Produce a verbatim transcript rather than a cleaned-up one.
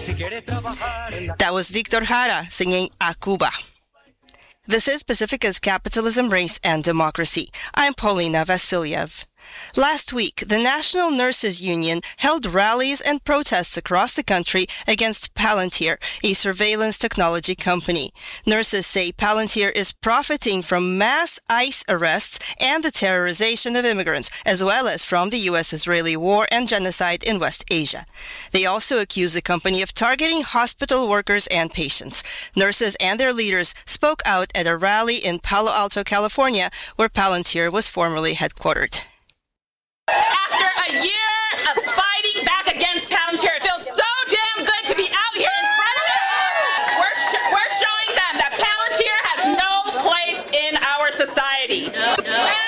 That was Victor Jara singing A Cuba. This is Pacifica's Capitalism, Race, and Democracy. I'm Paulina Vasiliev. Last week, the National Nurses Union held rallies and protests across the country against Palantir, a surveillance technology company. Nurses say Palantir is profiting from mass ICE arrests and the terrorization of immigrants, as well as from the U S-Israeli war and genocide in West Asia. They also accuse the company of targeting hospital workers and patients. Nurses and their leaders spoke out at a rally in Palo Alto, California, where Palantir was formerly headquartered.